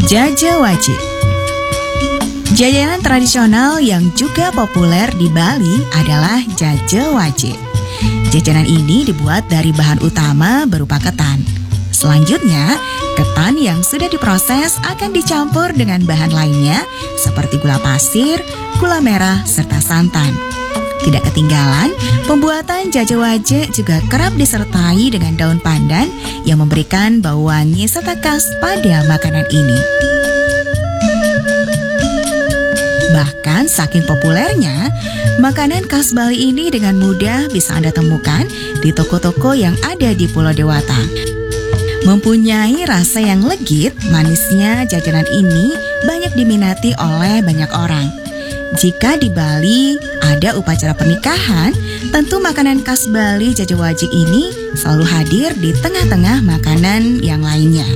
Jaja wajib. Jajanan tradisional yang juga populer di Bali adalah jaja wajib. Jajanan ini dibuat dari bahan utama berupa ketan. Selanjutnya, ketan yang sudah diproses akan dicampur dengan bahan lainnya seperti gula pasir, gula merah, serta santan. Tidak ketinggalan, pembuatan jaja wajik juga kerap disertai dengan daun pandan yang memberikan bau wangi serta khas pada makanan ini. Bahkan saking populernya, makanan khas Bali ini dengan mudah bisa Anda temukan di toko-toko yang ada di Pulau Dewata. Mempunyai rasa yang legit, manisnya jajanan ini banyak diminati oleh banyak orang. Jika di Bali ada upacara pernikahan, tentu makanan khas Bali jaja wajik ini selalu hadir di tengah-tengah makanan yang lainnya.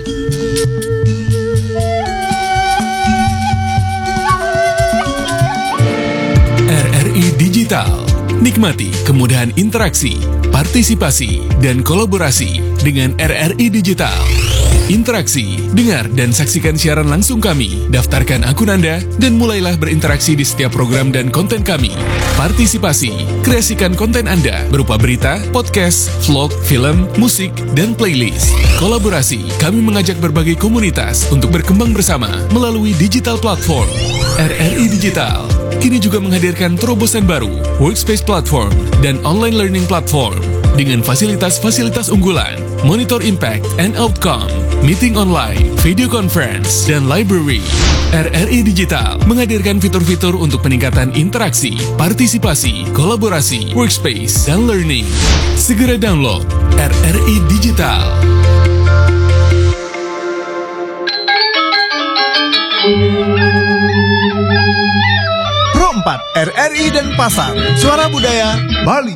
RRI Digital. Nikmati kemudahan interaksi, partisipasi, dan kolaborasi dengan RRI Digital. Interaksi, dengar dan saksikan siaran langsung kami, daftarkan akun Anda, dan mulailah berinteraksi di setiap program dan konten kami. Partisipasi, kreasikan konten Anda berupa berita, podcast, vlog, film, musik, dan playlist. Kolaborasi, kami mengajak berbagai komunitas untuk berkembang bersama melalui digital platform. RRI Digital kini juga menghadirkan terobosan baru, workspace platform, dan online learning platform dengan fasilitas-fasilitas unggulan, monitor impact and outcome, meeting online, video conference, dan library. RRI Digital menghadirkan fitur-fitur untuk peningkatan interaksi, partisipasi, kolaborasi, workspace, dan learning. Segera download RRI Digital. Pro 4 RRI dan Pasar, Suara Budaya Bali.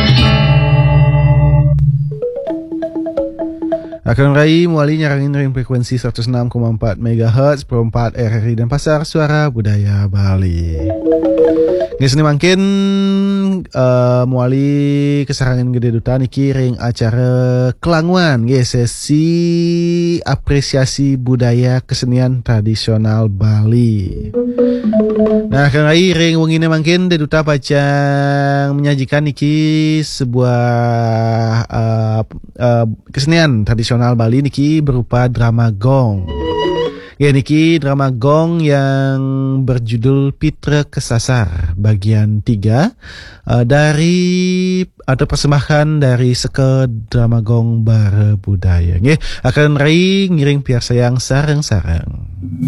Akan Rai muali nyarangin ring frekuensi 106,4 MHz Pro 4 RRI dan Pasar, Suara Budaya Bali. Ngesni mangkin muali kesarangan gede duta niki ring acara kelanguan sesi apresiasi budaya kesenian tradisional Bali. Nah, Kang Rai ring wengine mangkin de duta pacang menyajikan niki sebuah kesenian tradisional Bali niki berupa drama gong. Ya, niki drama gong yang berjudul Pitra Kesasar bagian 3 dari ada persembahan dari Seke Drama Gong Bara Budaya. Nggih, akan rai ngiring piar sayang sareng-sareng.